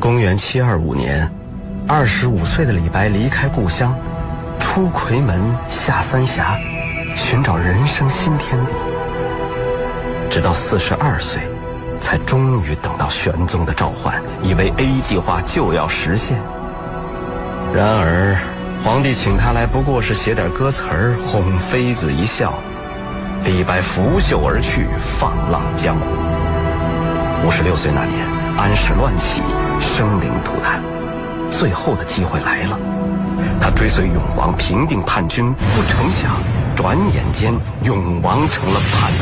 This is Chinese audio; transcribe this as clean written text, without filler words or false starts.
公元725年，25岁的李白离开故乡，出夔门下三峡，寻找人生新天地。直到42岁，才终于等到玄宗的召唤，以为 A 计划就要实现。然而，皇帝请他来不过是写点歌词儿，哄妃子一笑。李白拂袖而去，放浪江湖。56岁那年，安史乱起，生灵涂炭，最后的机会来了。他追随永王平定叛军，不成想转眼间永王成了叛